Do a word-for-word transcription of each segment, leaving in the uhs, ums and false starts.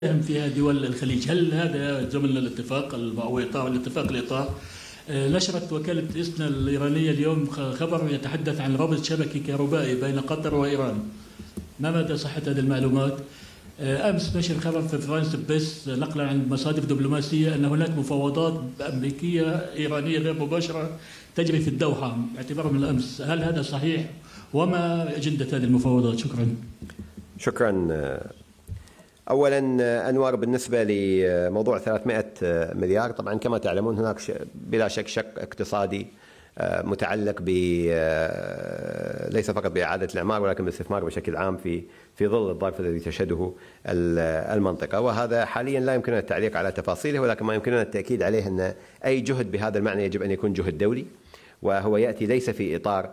فيها دول الخليج. هل هذا ضمن الاتفاق أو إطار الاتفاق الإطار؟ نشرت وكالة إسنا الإيرانية اليوم خبر يتحدث عن ربط شبكي كهربائي بين قطر وإيران. ما مدى صحة هذه المعلومات؟ أمس نشر خبر في فرانس بس نقلا عن مصادر دبلوماسية أن هناك مفاوضات أمريكية إيرانية غير مباشرة تجري في الدوحة اعتبارا من الأمس. هل هذا صحيح؟ وما أجندة هذه المفاوضات؟ شكرا. شكرا. أولا أنور، بالنسبة لموضوع ثلاثمئة مليار، طبعا كما تعلمون هناك بلا شك شق اقتصادي متعلق ب ليس فقط بإعادة الإعمار ولكن بالاستثمار بشكل عام في في ظل الظرف الذي تشهده المنطقة، وهذا حاليا لا يمكننا التعليق على تفاصيله، ولكن ما يمكننا التأكيد عليه أن أي جهد بهذا المعنى يجب أن يكون جهد دولي، وهو يأتي ليس في إطار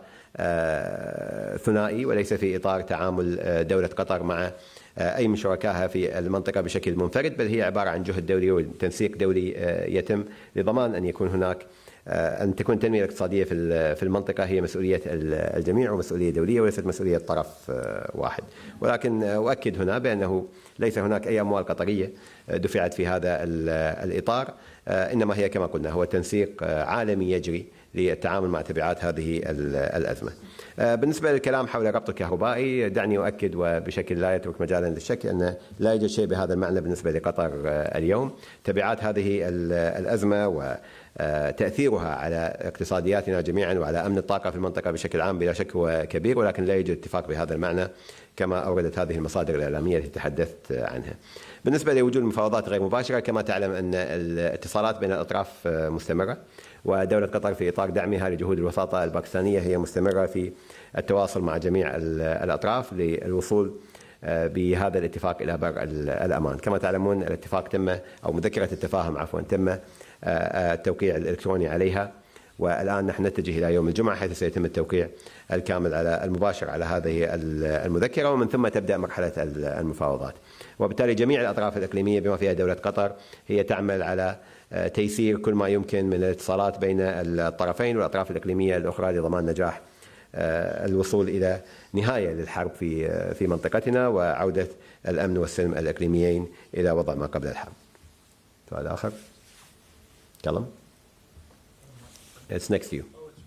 ثنائي وليس في إطار تعامل دولة قطر مع أي من شركائها في المنطقة بشكل منفرد، بل هي عبارة عن جهد دولي وتنسيق دولي يتم لضمان أن يكون هناك أن تكون التنمية الاقتصادية في المنطقة هي مسؤولية الجميع ومسؤولية دولية وليست مسؤولية طرف واحد. ولكن أؤكد هنا بأنه ليس هناك أي أموال قطرية دفعت في هذا الإطار، إنما هي كما قلنا هو تنسيق عالمي يجري للتعامل مع تبعات هذه الأزمة. بالنسبة للكلام حول الربط الكهربائي، دعني أؤكد وبشكل لا يترك مجالا للشك أن لا يوجد شيء بهذا المعنى بالنسبة لقطر اليوم. تبعات هذه الأزمة وتأثيرها على اقتصادياتنا جميعا وعلى أمن الطاقة في المنطقة بشكل عام بلا شك هو كبير، ولكن لا يوجد اتفاق بهذا المعنى كما أوردت هذه المصادر الإعلامية التي تحدثت عنها. بالنسبة لوجود المفاوضات غير مباشرة، كما تعلم أن الاتصالات بين الأطراف مستمرة، ودولة قطر في إطار دعمها لجهود الوساطة الباكستانية هي مستمرة في التواصل مع جميع الأطراف للوصول بهذا الاتفاق إلى بر الأمان. كما تعلمون الاتفاق تم أو مذكرة التفاهم عفوا تم التوقيع الإلكتروني عليها، والآن نحن نتجه إلى يوم الجمعة حيث سيتم التوقيع الكامل على المباشر على هذه المذكرة، ومن ثم تبدأ مرحلة المفاوضات. وبالتالي جميع الأطراف الإقليمية بما فيها دولة قطر هي تعمل على تيسير كل ما يمكن من الاتصالات بين الطرفين والأطراف الإقليمية الأخرى لضمان نجاح الوصول إلى نهاية للحرب في في منطقتنا وعودة الأمن والسلم الإقليميين إلى وضع ما قبل الحرب. سؤال آخر؟ كلام؟ It's next to you.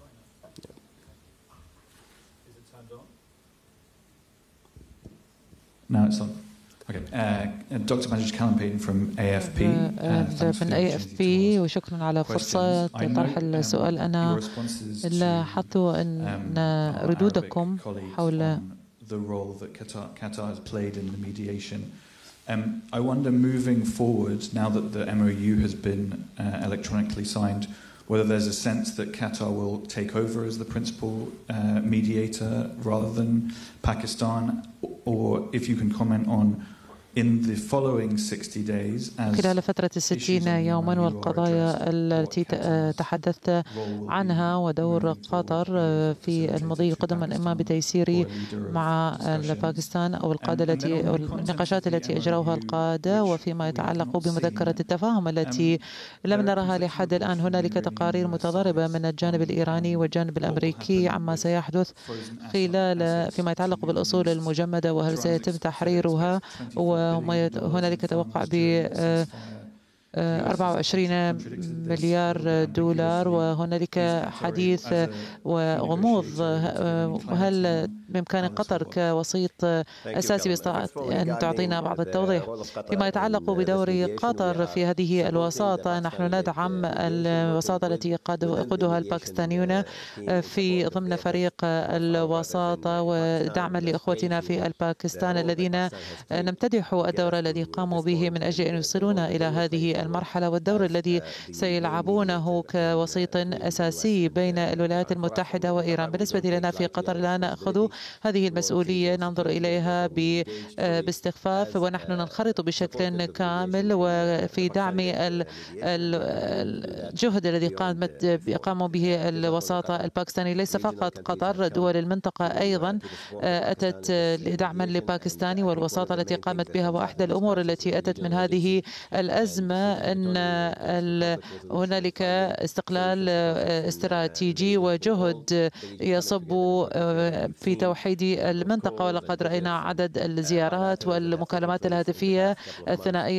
No, it's on. Okay. Uh, Doctor Majid Kalampin from A F P. من A F P، وشكرا على فرصة طرح السؤال. أنا لاحظت أن ردودكم حول the role that Qatar, Qatar has played in the mediation. Um, I wonder, moving forward, now that the M O U has been uh, electronically signed, whether there's a sense that Qatar will take over as the principal uh, mediator rather than Pakistan, or if you can comment on in the following sixty days as خلال فترة الستين يوما والقضايا التي تحدثت عنها ودور قطر في المضي قدما إما بتيسير مع باكستان أو القادة التي أو النقاشات التي أجروها القادة، وفيما يتعلق بمذكرة التفاهم التي لم نرها لحد الآن. هنالك تقارير متضاربة من الجانب الإيراني والجانب الأمريكي عما سيحدث خلال فيما يتعلق بالأصول المجمدة وهل سيتم تحريرها، وهنالك توقع ب أربعة وعشرين مليار دولار، وهنالك حديث وغموض. وهل بإمكان قطر كوسيط أساسي باستطاعة أن تعطينا بعض التوضيح فيما يتعلق بدور قطر في هذه الوساطة؟ نحن ندعم الوساطة التي يقودها الباكستانيون في ضمن فريق الوساطة ودعما لإخوتنا في الباكستان الذين نمتدح الدور الذي قاموا به من أجل أن يوصلونا إلى هذه المرحلة والدور الذي سيلعبونه كوسيط أساسي بين الولايات المتحدة وإيران. بالنسبة لنا في قطر لا نأخذ هذه المسؤولية، ننظر إليها باستخفاف ونحن ننخرط بشكل كامل وفي دعم الجهد الذي قامت قاموا به الوساطة الباكستاني. ليس فقط قطر، دول المنطقة أيضا أتت دعما لباكستان والوساطة التي قامت بها. وأحدى الأمور التي أتت من هذه الأزمة أن هنالك استقلال استراتيجي وجهد يصب في توحيد المنطقة، ولقد رأينا عدد الزيارات والمكالمات الهاتفية الثنائية